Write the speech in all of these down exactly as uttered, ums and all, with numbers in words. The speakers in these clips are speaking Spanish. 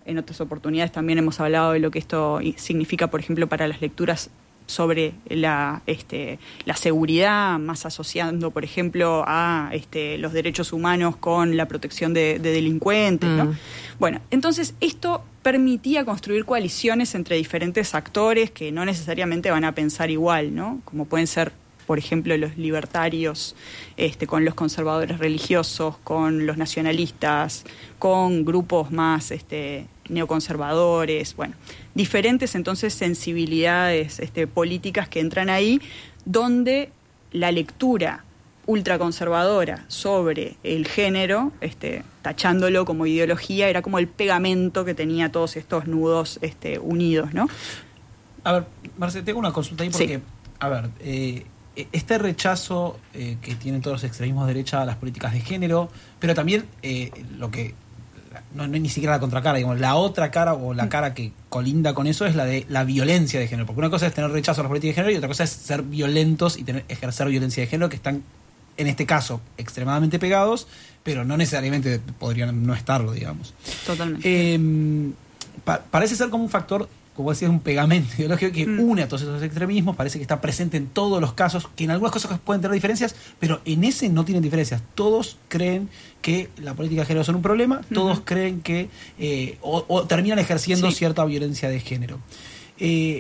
En otras oportunidades también hemos hablado de lo que esto significa, por ejemplo, para las lecturas sobre la, este, la seguridad, más asociando, por ejemplo, a este, los derechos humanos con la protección de, de delincuentes, mm. ¿no? Bueno, entonces esto permitía construir coaliciones entre diferentes actores que no necesariamente van a pensar igual, ¿no? Como pueden ser, por ejemplo, los libertarios este, con los conservadores religiosos, con los nacionalistas, con grupos más este, neoconservadores, bueno, diferentes entonces sensibilidades este, políticas que entran ahí, donde la lectura ultraconservadora sobre el género, este, tachándolo como ideología, era como el pegamento que tenía todos estos nudos este, unidos, ¿no? A ver, Marce, tengo una consulta ahí porque, sí. a ver, eh, este rechazo eh, que tienen todos los extremismos de derecha a las políticas de género, pero también eh, lo que no, no es ni siquiera la contracara, digamos, la otra cara o la cara que colinda con eso es la de la violencia de género, porque una cosa es tener rechazo a las políticas de género y otra cosa es ser violentos y tener, ejercer violencia de género, que están en este caso extremadamente pegados, pero no necesariamente podrían no estarlo, digamos. Totalmente. Eh, pa- parece ser como un factor, como decía, un pegamento ideológico que mm. une a todos esos extremismos, parece que está presente en todos los casos, que en algunas cosas pueden tener diferencias, pero en ese no tienen diferencias. Todos creen que la política de género son un problema, uh-huh. todos creen que eh, o, o terminan ejerciendo sí. cierta violencia de género. Eh,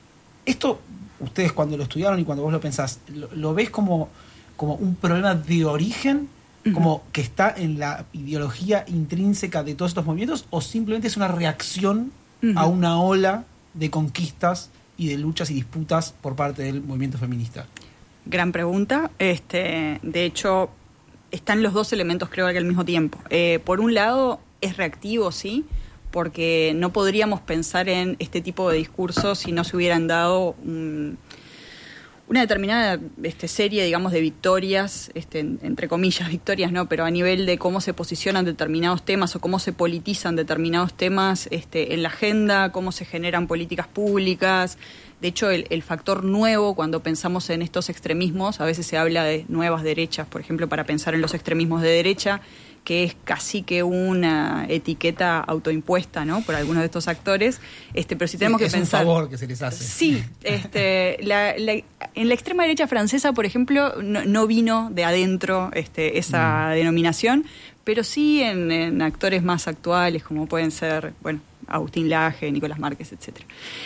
esto, ustedes cuando lo estudiaron y cuando vos lo pensás, ¿lo, lo ves como, como un problema de origen? Uh-huh. ¿Como que está en la ideología intrínseca de todos estos movimientos? ¿O simplemente es una reacción uh-huh. a una ola de conquistas y de luchas y disputas por parte del movimiento feminista? Gran pregunta. Este, de hecho, están los dos elementos, creo que al mismo tiempo. Eh, por un lado, es reactivo, sí, porque no podríamos pensar en este tipo de discursos si no se hubieran dado un, una determinada este, serie, digamos, de victorias, este, entre comillas, victorias, no, pero a nivel de cómo se posicionan determinados temas o cómo se politizan determinados temas este, en la agenda, cómo se generan políticas públicas. De hecho, el, el factor nuevo, cuando pensamos en estos extremismos, a veces se habla de nuevas derechas, por ejemplo, para pensar en los extremismos de derecha, que es casi que una etiqueta autoimpuesta, ¿no?, por algunos de estos actores. Este, pero si tenemos sí, que es pensar... Es un favor que se les hace. Sí. Este, la, la, en la extrema derecha francesa, por ejemplo, no, no vino de adentro este, esa mm. denominación, pero sí en, en actores más actuales, como pueden ser, bueno, Agustín Laje, Nicolás Márquez, etcétera.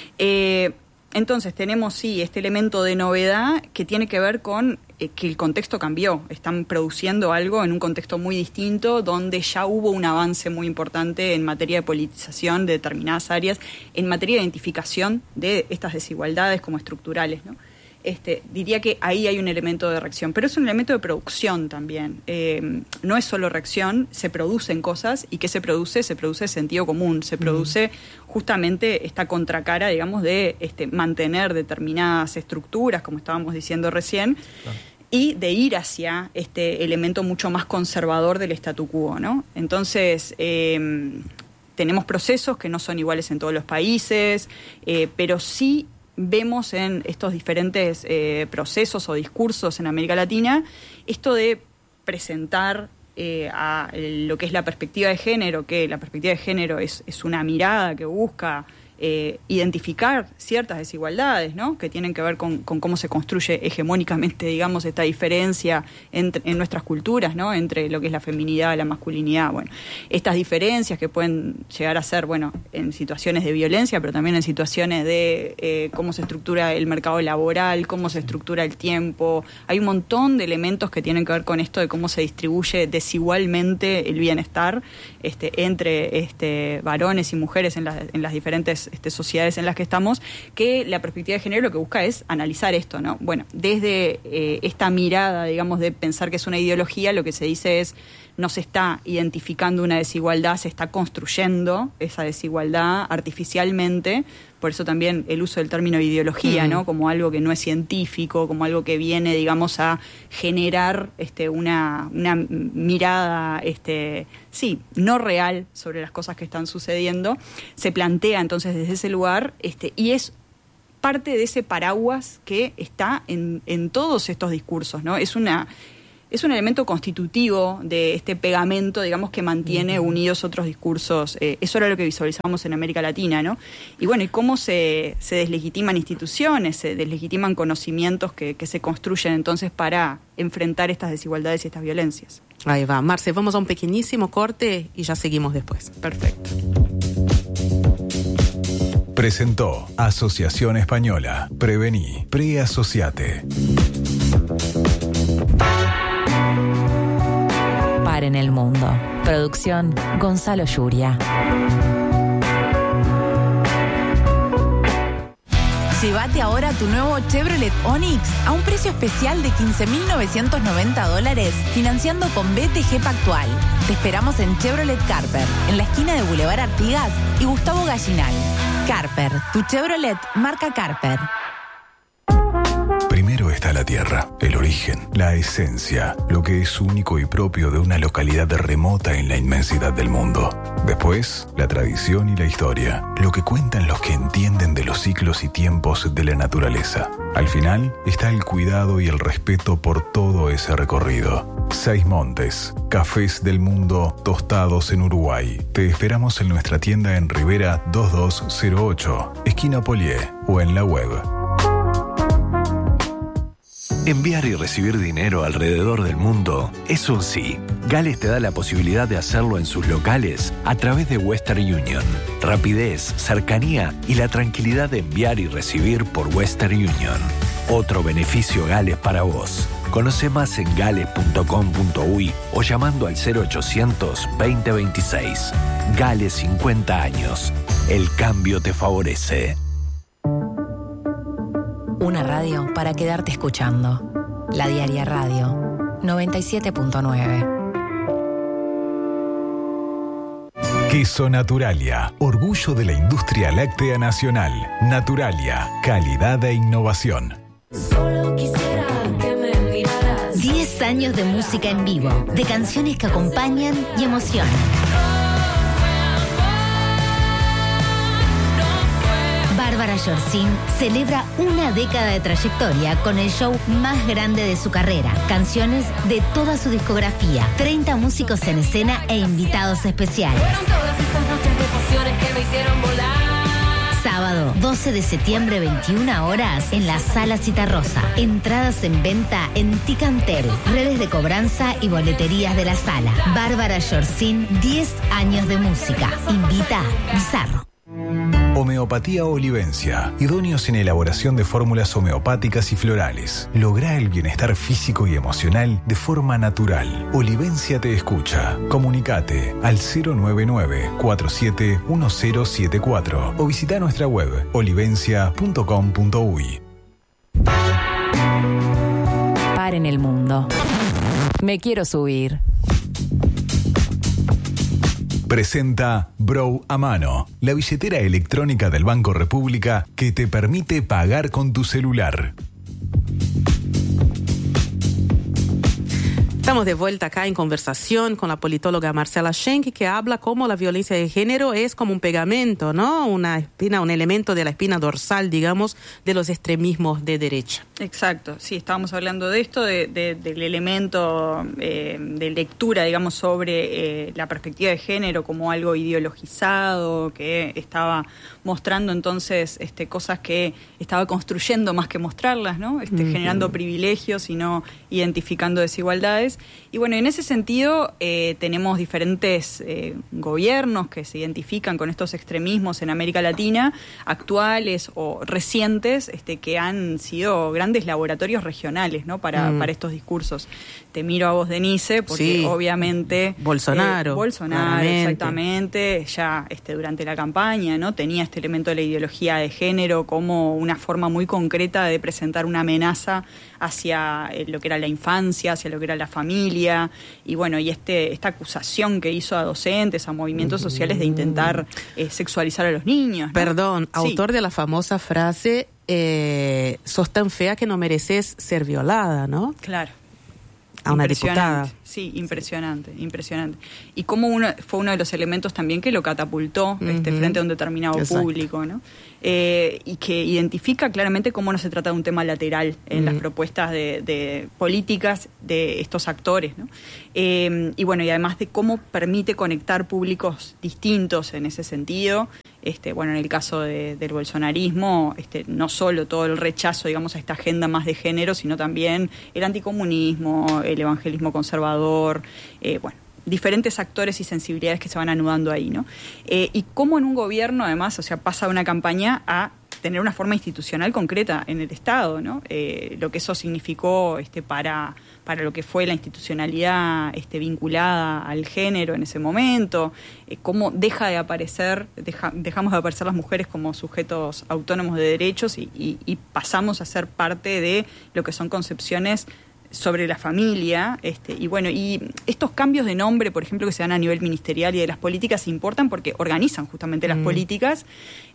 Eh, Entonces tenemos, sí, este elemento de novedad que tiene que ver con eh, que el contexto cambió. Están produciendo algo en un contexto muy distinto, donde ya hubo un avance muy importante en materia de politización de determinadas áreas, en materia de identificación de estas desigualdades como estructurales, ¿no? Este, diría que ahí hay un elemento de reacción, pero es un elemento de producción también. Eh, no es solo reacción, se producen cosas, y ¿qué se produce? Se produce sentido común, se produce uh-huh. justamente esta contracara, digamos, de este, mantener determinadas estructuras, como estábamos diciendo recién, claro. y de ir hacia este elemento mucho más conservador del statu quo, ¿no? Entonces, eh, tenemos procesos que no son iguales en todos los países, eh, pero sí vemos en estos diferentes eh, procesos o discursos en América Latina esto de presentar eh, a lo que es la perspectiva de género, que la perspectiva de género es, es una mirada que busca eh, identificar ciertas desigualdades, ¿no?, que tienen que ver con, con cómo se construye hegemónicamente, digamos, esta diferencia entre, en nuestras culturas, ¿no?, entre lo que es la feminidad, la masculinidad. Bueno, estas diferencias que pueden llegar a ser, bueno, en situaciones de violencia, pero también en situaciones de eh, cómo se estructura el mercado laboral, cómo se estructura el tiempo. Hay un montón de elementos que tienen que ver con esto de cómo se distribuye desigualmente el bienestar este, entre este, varones y mujeres en, la, en las diferentes Este, sociedades en las que estamos, que la perspectiva de género lo que busca es analizar esto, ¿no? Bueno, desde eh, esta mirada, digamos, de pensar que es una ideología, lo que se dice es, no se está identificando una desigualdad, se está construyendo esa desigualdad artificialmente. Por eso también el uso del término ideología, uh-huh. ¿no?, como algo que no es científico, como algo que viene, digamos, a generar este, una, una mirada, este, sí, no real sobre las cosas que están sucediendo. Se plantea entonces desde ese lugar este, y es parte de ese paraguas que está en, en todos estos discursos, ¿no? Es una... es un elemento constitutivo de este pegamento, digamos, que mantiene uh-huh. unidos otros discursos. Eh, eso era lo que visualizamos en América Latina, ¿no? Y bueno, y cómo se, se deslegitiman instituciones, se deslegitiman conocimientos que, que se construyen entonces para enfrentar estas desigualdades y estas violencias. Ahí va. Marce, vamos a un pequeñísimo corte y ya seguimos después. Perfecto. Presentó Asociación Española. Prevení. Preasociate. Par en el mundo. Producción Gonzalo Yuria. Llévate ahora tu nuevo Chevrolet Onix a un precio especial de quince mil novecientos noventa dólares, financiando con B T G Pactual. Te esperamos en Chevrolet Carper, en la esquina de Boulevard Artigas y Gustavo Gallinal. Carper, tu Chevrolet marca Carper. Primero está la tierra, el origen, la esencia, lo que es único y propio de una localidad remota en la inmensidad del mundo. Después, la tradición y la historia, lo que cuentan los que entienden de los ciclos y tiempos de la naturaleza. Al final, está el cuidado y el respeto por todo ese recorrido. Seis Montes, cafés del mundo tostados en Uruguay. Te esperamos en nuestra tienda en Rivera dos dos cero ocho, esquina Polié, o en la web. Enviar y recibir dinero alrededor del mundo es un sí. Gales te da la posibilidad de hacerlo en sus locales a través de Western Union. Rapidez, cercanía y la tranquilidad de enviar y recibir por Western Union. Otro beneficio Gales para vos. Conoce más en gales punto com punto uy o llamando al cero ochocientos veinte veintiséis. Gales cincuenta años. El cambio te favorece. Una radio para quedarte escuchando. La Diaria Radio noventa y siete punto nueve. Queso Naturalia, orgullo de la industria láctea nacional. Naturalia, calidad e innovación. Solo quisiera que me miraras. diez años de música en vivo, de canciones que acompañan y emocionan. Bárbara Yorcín celebra una década de trayectoria con el show más grande de su carrera. Canciones de toda su discografía, treinta músicos en escena e invitados especiales. Fueron todas esas noches de pasiones que me hicieron volar. Sábado, doce de septiembre, veintiuna horas, en la Sala Citarrosa. Entradas en venta en Ticantel, redes de cobranza y boleterías de la sala. Bárbara Yorcín, diez años de música. Invita Bizarro. Homeopatía Olivencia, idóneos en elaboración de fórmulas homeopáticas y florales. Logra el bienestar físico y emocional de forma natural. Olivencia te escucha. Comunicate al cero nueve nueve, cuatro siete uno cero siete cuatro o visita nuestra web olivencia punto com punto uy. Par en el mundo. Me quiero subir. Presenta Brow a Mano, la billetera electrónica del Banco República que te permite pagar con tu celular. Estamos de vuelta acá en conversación con la politóloga Marcela Schenck, que habla cómo la violencia de género es como un pegamento, ¿no? Una espina, un elemento de la espina dorsal, digamos, de los extremismos de derecha. Exacto, sí, estábamos hablando de esto, de, de, del elemento eh, de lectura, digamos, sobre eh, la perspectiva de género como algo ideologizado, que estaba mostrando entonces este, cosas que estaba construyendo más que mostrarlas, ¿no? Este, uh-huh. Generando privilegios y no identificando desigualdades. Y bueno, en ese sentido eh, tenemos diferentes eh, gobiernos que se identifican con estos extremismos en América Latina, actuales o recientes, este, que han sido grandes laboratorios regionales, ¿no? Para, mm. para estos discursos. Te miro a vos, Denise, porque sí. obviamente Bolsonaro, eh, Bolsonaro, claramente. exactamente, ya este, durante la campaña, ¿no? Tenía este elemento de la ideología de género como una forma muy concreta de presentar una amenaza hacia eh, lo que era la infancia, hacia lo que era la familia, y bueno, y este esta acusación que hizo a docentes, a movimientos sociales de intentar eh, sexualizar a los niños, ¿no? Perdón, sí. autor de la famosa frase, eh, sos tan fea que no mereces ser violada, ¿no? Claro. a una diputada. Sí, impresionante, impresionante. Y cómo uno fue uno de los elementos también que lo catapultó uh-huh. este, frente a un determinado Exacto. público, ¿no? Eh, y que identifica claramente cómo no se trata de un tema lateral en uh-huh. las propuestas de, de políticas de estos actores, ¿no? Eh, y bueno, y además de cómo permite conectar públicos distintos en ese sentido. Este, bueno, en el caso de, del bolsonarismo, este, no solo todo el rechazo, digamos, a esta agenda más de género, sino también el anticomunismo, el evangelismo conservador, eh, bueno, diferentes actores y sensibilidades que se van anudando ahí, ¿no? Eh, y cómo en un gobierno, además, o sea, pasa de una campaña a tener una forma institucional concreta en el Estado, ¿no? Eh, lo que eso significó este, para, para lo que fue la institucionalidad este, vinculada al género en ese momento, eh, cómo deja de aparecer, deja, dejamos de aparecer las mujeres como sujetos autónomos de derechos y, y, y pasamos a ser parte de lo que son concepciones sobre la familia, este, y bueno, y estos cambios de nombre, por ejemplo, que se dan a nivel ministerial y de las políticas, importan porque organizan justamente las mm. políticas.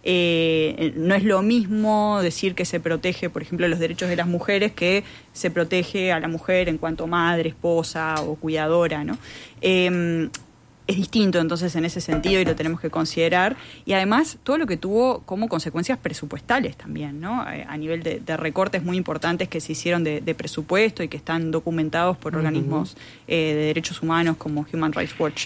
Eh, no es lo mismo decir que se protege, por ejemplo, los derechos de las mujeres que se protege a la mujer en cuanto madre, esposa o cuidadora, ¿no? Eh, Es distinto entonces en ese sentido y lo tenemos que considerar. Y además todo lo que tuvo como consecuencias presupuestales también, ¿no? A nivel de, de recortes muy importantes que se hicieron de, de presupuesto y que están documentados por uh-huh. organismos eh, de derechos humanos como Human Rights Watch.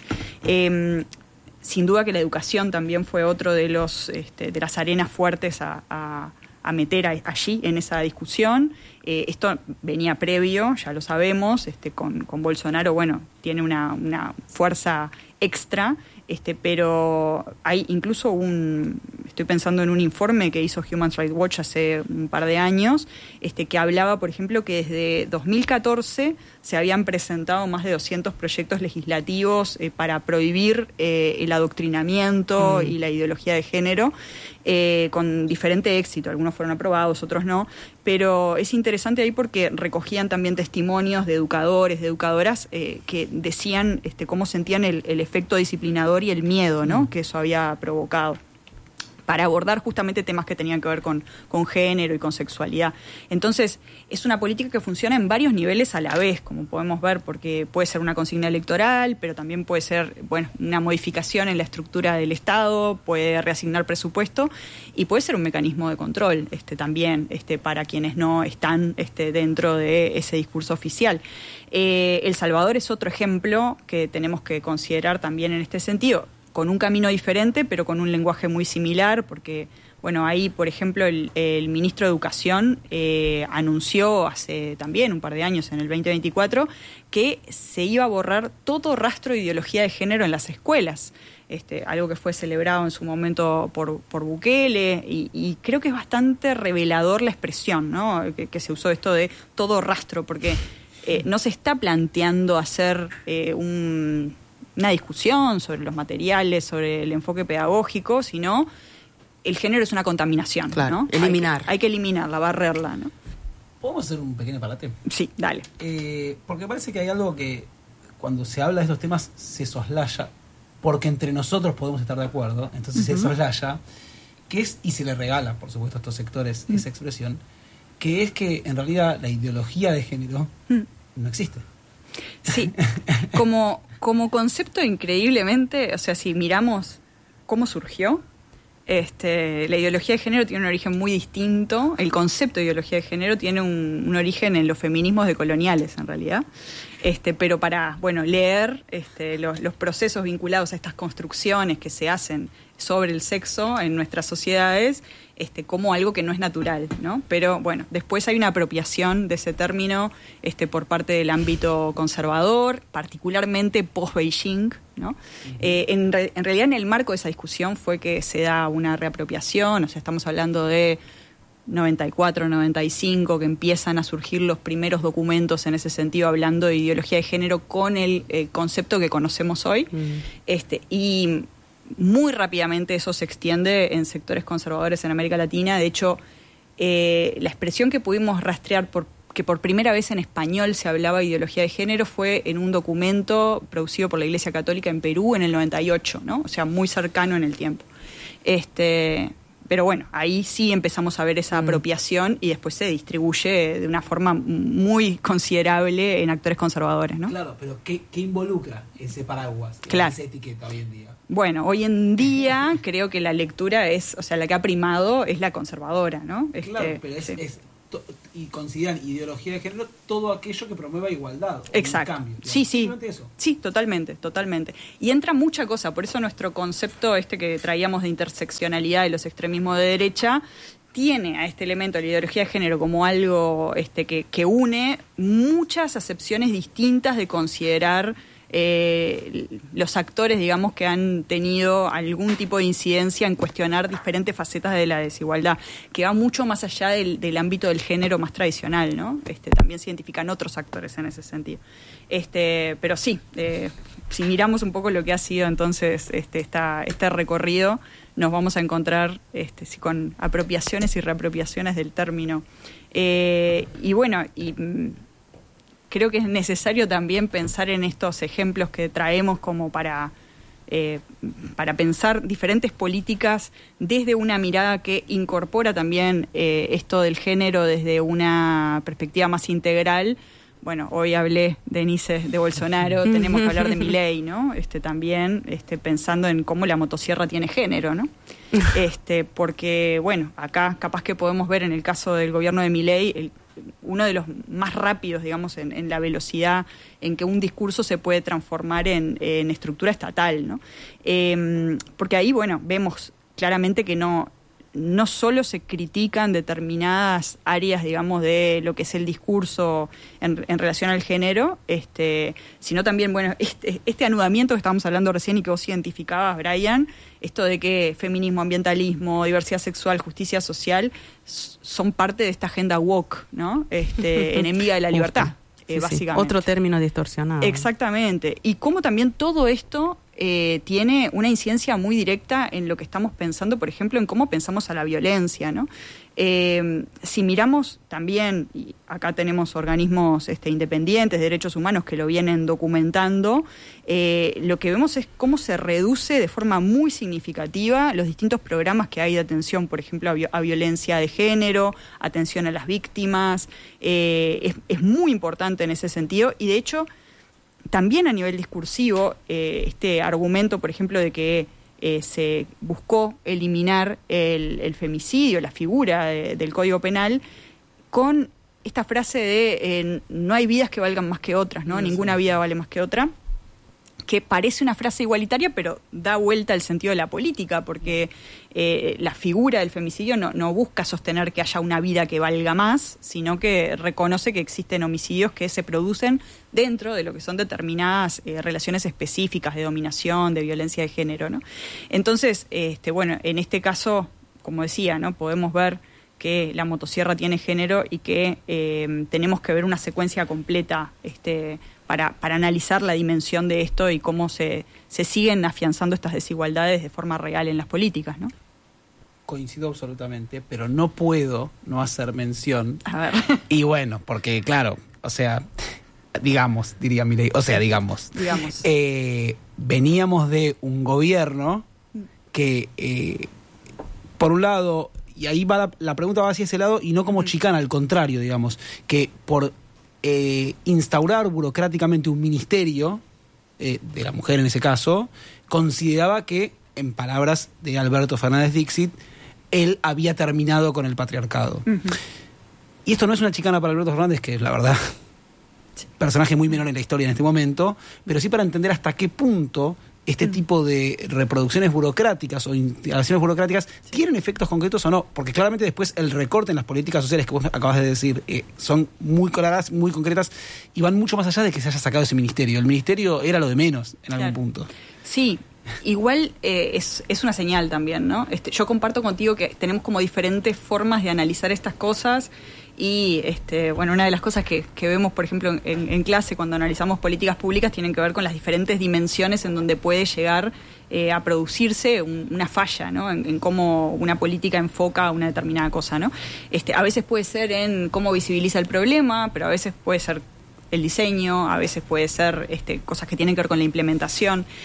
Eh, sin duda que la educación también fue otro de los este, de las arenas fuertes a, a, a meter a, allí en esa discusión. Eh, esto venía previo, ya lo sabemos, este, con, con Bolsonaro, bueno, tiene una, una fuerza extra, este, pero hay incluso un, estoy pensando en un informe que hizo Human Rights Watch hace un par de años, este, que hablaba, por ejemplo, que desde dos mil catorce se habían presentado más de doscientos proyectos legislativos eh, para prohibir eh, el adoctrinamiento mm. y la ideología de género, eh, con diferente éxito. Algunos fueron aprobados, otros no, pero es interesante ahí porque recogían también testimonios de educadores, de educadoras eh, que decían este, cómo sentían el, el efecto disciplinador y el miedo, ¿no? Mm. que eso había provocado, para abordar justamente temas que tenían que ver con, con género y con sexualidad. Entonces, es una política que funciona en varios niveles a la vez, como podemos ver, porque puede ser una consigna electoral, pero también puede ser, bueno, una modificación en la estructura del Estado, puede reasignar presupuesto y puede ser un mecanismo de control este, también este, para quienes no están este, dentro de ese discurso oficial. Eh, El Salvador es otro ejemplo que tenemos que considerar también en este sentido, con un camino diferente, pero con un lenguaje muy similar, porque, bueno, ahí, por ejemplo, el, el ministro de Educación eh, anunció hace también un par de años, en el veinte veinticuatro, que se iba a borrar todo rastro de ideología de género en las escuelas. Este, algo que fue celebrado en su momento por, por Bukele, y, y creo que es bastante revelador la expresión, ¿no? que, que se usó esto de todo rastro, porque eh, no se está planteando hacer eh, un... una discusión sobre los materiales, sobre el enfoque pedagógico, sino el género es una contaminación, claro, ¿no? eliminar. Hay que, hay que eliminarla, barrerla, ¿no? ¿Podemos hacer un pequeño parate? Sí, dale. Eh, porque parece que hay algo que cuando se habla de estos temas se soslaya, porque entre nosotros podemos estar de acuerdo, entonces uh-huh. se soslaya, que es, y se le regala, por supuesto, a estos sectores uh-huh. esa expresión, que es que en realidad la ideología de género uh-huh. no existe. Sí, como, como concepto increíblemente, o sea, si miramos cómo surgió, este, la ideología de género tiene un origen muy distinto, el concepto de ideología de género tiene un, un origen en los feminismos decoloniales, en realidad, este, pero para, bueno, leer este, los, los procesos vinculados a estas construcciones que se hacen sobre el sexo en nuestras sociedades, este, como algo que no es natural, ¿no? Pero bueno, después hay una apropiación de ese término este, por parte del ámbito conservador, particularmente post-Beijing, ¿no? Uh-huh. Eh, en, re, en realidad en el marco de esa discusión fue que se da una reapropiación, o sea, estamos hablando de noventa y cuatro, noventa y cinco, que empiezan a surgir los primeros documentos en ese sentido, hablando de ideología de género con el eh, concepto que conocemos hoy, uh-huh. este, y muy rápidamente eso se extiende en sectores conservadores en América Latina. De hecho, eh, la expresión que pudimos rastrear por que por primera vez en español se hablaba de ideología de género fue en un documento producido por la Iglesia Católica en Perú en el noventa y ocho, ¿no? O sea, muy cercano en el tiempo. Este, pero bueno, ahí sí empezamos a ver esa mm. apropiación y después se distribuye de una forma muy considerable en actores conservadores, ¿no? Claro, pero ¿qué, qué involucra ese paraguas, claro. esa etiqueta hoy en día? Bueno, hoy en día creo que la lectura es, o sea, la que ha primado es la conservadora, ¿no? Claro, este, pero es, sí. es to, y consideran ideología de género todo aquello que promueva igualdad. Exacto. Un cambio, sí, sí. Eso. Sí, totalmente, totalmente. Y entra mucha cosa, por eso nuestro concepto este que traíamos de interseccionalidad de los extremismos de derecha tiene a este elemento de la ideología de género como algo este, que, que une muchas acepciones distintas de considerar Eh, los actores, digamos, que han tenido algún tipo de incidencia en cuestionar diferentes facetas de la desigualdad, que va mucho más allá del, del ámbito del género más tradicional, ¿no? Este, también se identifican otros actores en ese sentido. Este, pero sí, eh, si miramos un poco lo que ha sido entonces este, esta, este recorrido, nos vamos a encontrar este, sí, con apropiaciones y reapropiaciones del término. Eh, y bueno, y creo que es necesario también pensar en estos ejemplos que traemos como para, eh, para pensar diferentes políticas desde una mirada que incorpora también eh, esto del género desde una perspectiva más integral. Bueno, hoy hablé, Denise, de Bolsonaro, tenemos que hablar de Milei, ¿no? Este, también este, pensando en cómo la motosierra tiene género, ¿no? Este, porque, bueno, acá capaz que podemos ver en el caso del gobierno de Milei, el, uno de los más rápidos, digamos, en, en la velocidad en que un discurso se puede transformar en, en estructura estatal, ¿no? Eh, porque ahí, bueno, vemos claramente que no... no solo se critican determinadas áreas, digamos, de lo que es el discurso en, en relación al género, este, sino también, bueno, este, este anudamiento que estábamos hablando recién y que vos identificabas, Brian, esto de que feminismo, ambientalismo, diversidad sexual, justicia social, son parte de esta agenda woke, ¿no? Este, enemiga de la libertad, eh, sí, básicamente. Sí. Otro término distorsionado. Exactamente. Y cómo también todo esto... Eh, tiene una incidencia muy directa en lo que estamos pensando, por ejemplo, en cómo pensamos a la violencia, ¿no? Eh, si miramos también, y acá tenemos organismos este, independientes de derechos humanos que lo vienen documentando, eh, lo que vemos es cómo se reduce de forma muy significativa los distintos programas que hay de atención, por ejemplo, a, vi- a violencia de género, atención a las víctimas, eh, es, es muy importante en ese sentido, y de hecho... También a nivel discursivo, eh, este argumento, por ejemplo, de que eh, se buscó eliminar el, el femicidio, la figura de, del Código Penal, con esta frase de eh, no hay vidas que valgan más que otras, ¿no? Sí, ninguna sí. vida vale más que otra, que parece una frase igualitaria, pero da vuelta al sentido de la política, porque eh, la figura del femicidio no, no busca sostener que haya una vida que valga más, sino que reconoce que existen homicidios que se producen dentro de lo que son determinadas eh, relaciones específicas de dominación, de violencia de género, ¿no? Entonces, este, bueno, en este caso, como decía, ¿no? Podemos ver que la motosierra tiene género y que eh, tenemos que ver una secuencia completa este, para, para analizar la dimensión de esto y cómo se, se siguen afianzando estas desigualdades de forma real en las políticas, ¿no? Coincido absolutamente, pero no puedo no hacer mención. A ver. Y bueno, porque claro, o sea, digamos, diría Milei, o sea, digamos. Digamos. Eh, veníamos de un gobierno que, eh, por un lado... Y ahí va la, la pregunta va hacia ese lado y no como chicana, al contrario, digamos, que por eh, instaurar burocráticamente un ministerio, eh, de la mujer en ese caso, consideraba que, en palabras de Alberto Fernández Dixit, él había terminado con el patriarcado. Uh-huh. Y esto no es una chicana para Alberto Fernández, que es la verdad, personaje muy menor en la historia en este momento, pero sí para entender hasta qué punto este tipo de reproducciones burocráticas o instalaciones burocráticas sí. tienen efectos concretos o no, porque claramente después el recorte en las políticas sociales que vos acabas de decir eh, son muy claras, muy concretas y van mucho más allá de que se haya sacado ese ministerio. El ministerio era lo de menos en claro. algún punto. Sí, igual eh, es, es una señal también, ¿no? Este, yo comparto contigo que tenemos como diferentes formas de analizar estas cosas. Y este, bueno, una de las cosas que, que vemos, por ejemplo, en, en clase cuando analizamos políticas públicas tienen que ver con las diferentes dimensiones en donde puede llegar eh, a producirse un, una falla, ¿no? En, en cómo una política enfoca una determinada cosa, ¿no? Este, a veces puede ser en cómo visibiliza el problema, pero a veces puede ser el diseño, a veces puede ser este, cosas que tienen que ver con la implementación.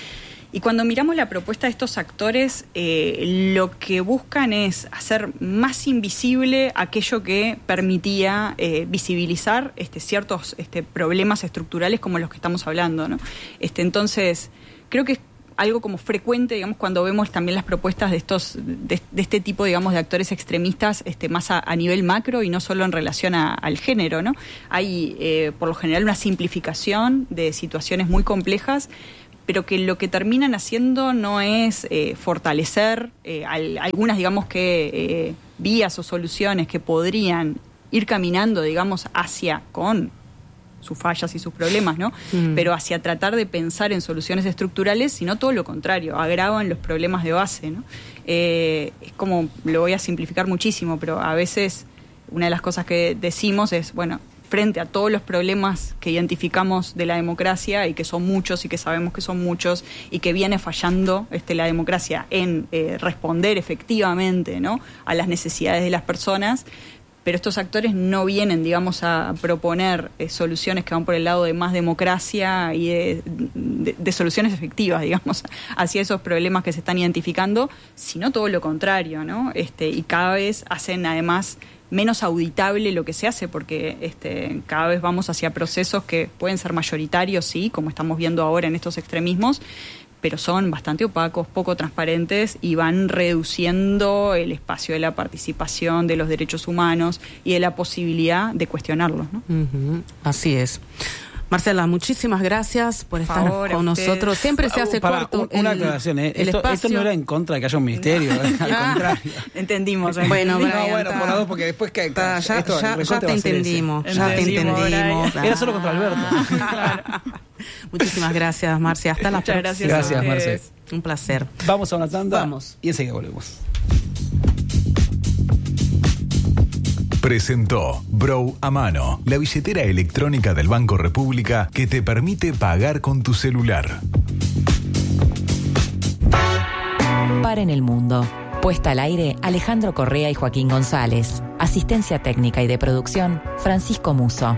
Y cuando miramos la propuesta de estos actores, eh, lo que buscan es hacer más invisible aquello que permitía eh, visibilizar este, ciertos este, problemas estructurales como los que estamos hablando, ¿no? Este, entonces, creo que es algo como frecuente, digamos, cuando vemos también las propuestas de estos, de, de este tipo, digamos, de actores extremistas, este, más a, a nivel macro y no solo en relación a, al género, ¿no? Hay, eh, por lo general, una simplificación de situaciones muy complejas, pero que lo que terminan haciendo no es eh, fortalecer eh, al, algunas, digamos, que eh, vías o soluciones que podrían ir caminando, digamos, hacia, con sus fallas y sus problemas, ¿no? Mm. Pero hacia tratar de pensar en soluciones estructurales, sino todo lo contrario, agravan los problemas de base, ¿no? Eh, es como, lo voy a simplificar muchísimo, pero a veces una de las cosas que decimos es, bueno, frente a todos los problemas que identificamos de la democracia y que son muchos y que sabemos que son muchos y que viene fallando este, la democracia en eh, responder efectivamente, ¿no?, a las necesidades de las personas, pero estos actores no vienen, digamos, a proponer eh, soluciones que van por el lado de más democracia y de, de, de soluciones efectivas, digamos, hacia esos problemas que se están identificando, sino todo lo contrario, ¿no? Este, y cada vez hacen además menos auditable lo que se hace, porque este, cada vez vamos hacia procesos que pueden ser mayoritarios, sí, como estamos viendo ahora en estos extremismos, pero son bastante opacos, poco transparentes y van reduciendo el espacio de la participación de los derechos humanos y de la posibilidad de cuestionarlos, ¿no? Uh-huh. Así es. Marcela, muchísimas gracias por estar favor, con nosotros. Siempre se hace Para, corto un, una el, aclaración, ¿eh? el esto, espacio. esto no era en contra de que haya un ministerio, ¿eh? Al contrario. Entendimos. ¿eh? Bueno, Brian, no, bueno, ta, por la dos, porque después que ta, ya, esto, ya, ya te entendimos, ese. ya te Entendimos, entendimos. Era solo contra Alberto. Claro. Muchísimas gracias, Marcia. Hasta la Muchas próxima. gracias. Gracias, Marce. Un placer. Vamos a una tanda. Vamos. Y enseguida volvemos. Presentó Bro a Mano, la billetera electrónica del Banco República que te permite pagar con tu celular. Paren el mundo. Puesta al aire, Alejandro Correa y Joaquín González. Asistencia técnica y de producción, Francisco Muso.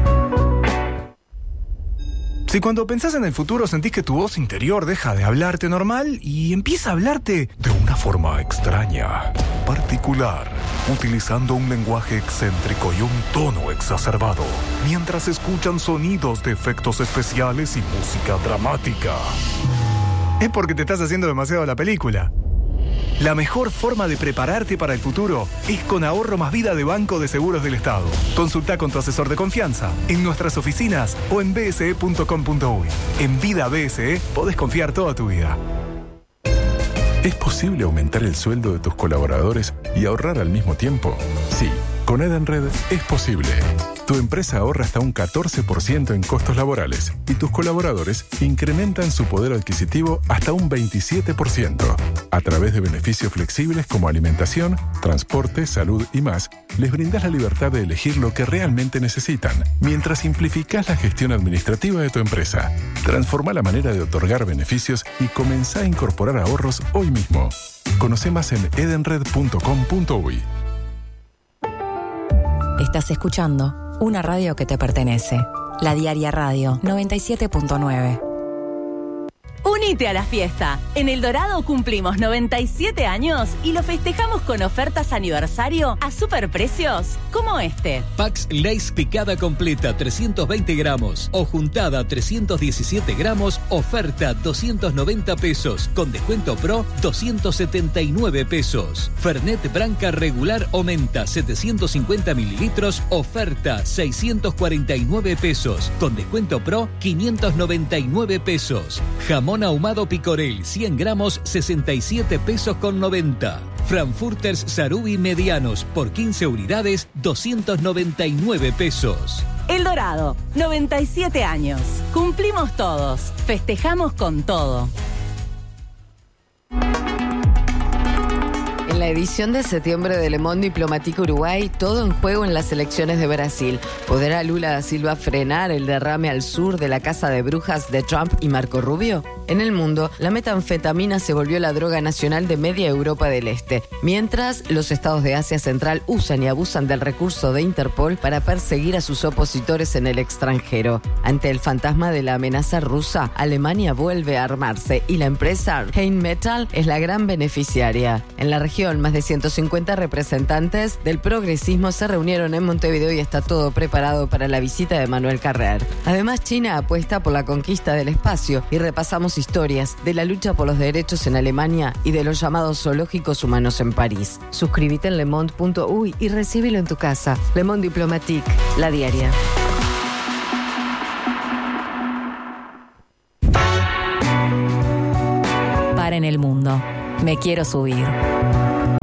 Si cuando pensás en el futuro sentís que tu voz interior deja de hablarte normal y empieza a hablarte de una forma extraña, particular, utilizando un lenguaje excéntrico y un tono exacerbado, mientras escuchan sonidos de efectos especiales y música dramática, es porque te estás haciendo demasiado la película. La mejor forma de prepararte para el futuro es con Ahorro Más Vida de Banco de Seguros del Estado. Consulta con tu asesor de confianza en nuestras oficinas o en b s e punto com punto u y. En Vida B S E podés confiar toda tu vida. ¿Es posible aumentar el sueldo de tus colaboradores y ahorrar al mismo tiempo? Sí, con Edenred es posible. Tu empresa ahorra hasta un catorce por ciento en costos laborales y tus colaboradores incrementan su poder adquisitivo hasta un veintisiete por ciento. A través de beneficios flexibles como alimentación, transporte, salud y más, les brindas la libertad de elegir lo que realmente necesitan, mientras simplificás la gestión administrativa de tu empresa. Transforma la manera de otorgar beneficios y comenzá a incorporar ahorros hoy mismo. Conoce más en edenred punto com punto u y. Estás escuchando una radio que te pertenece. La Diaria Radio noventa y siete punto nueve. Unite a la fiesta. En El Dorado cumplimos noventa y siete años y lo festejamos con ofertas aniversario a superprecios como este. Pax Lace picada completa trescientos veinte gramos o juntada trescientos diecisiete gramos, oferta doscientos noventa pesos, con descuento pro doscientos setenta y nueve pesos. Fernet Branca regular o menta setecientos cincuenta mililitros, oferta seiscientos cuarenta y nueve pesos, con descuento pro quinientos noventa y nueve pesos. Jamón ahumado Picorel cien gramos sesenta y siete pesos con noventa. Frankfurters Sarubi medianos por quince unidades doscientos noventa y nueve pesos. El Dorado, noventa y siete años. Cumplimos todos. Festejamos con todo. En la la edición de septiembre de Le Monde Diplomatique Uruguay, todo en juego en las elecciones de Brasil. ¿Podrá Lula da Silva frenar el derrame al sur de la casa de brujas de Trump y Marco Rubio? En el mundo, la metanfetamina se volvió la droga nacional de media Europa del Este, mientras los estados de Asia Central usan y abusan del recurso de Interpol para perseguir a sus opositores en el extranjero. Ante el fantasma de la amenaza rusa, Alemania vuelve a armarse y la empresa Rheinmetall es la gran beneficiaria. En la región, más de ciento cincuenta representantes del progresismo se reunieron en Montevideo y está todo preparado para la visita de Manuel Carrer. Además, China apuesta por la conquista del espacio y repasamos historias de la lucha por los derechos en Alemania y de los llamados zoológicos humanos en París. Suscríbete en lemonde punto uy y recíbelo en tu casa. Le Monde Diplomatique, la diaria. Para en el mundo. Me quiero subir.